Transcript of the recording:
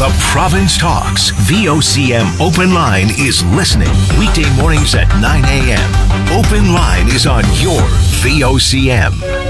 The Province Talks. VOCM Open Line is listening. Weekday mornings at 9 a.m. Open Line is on your VOCM.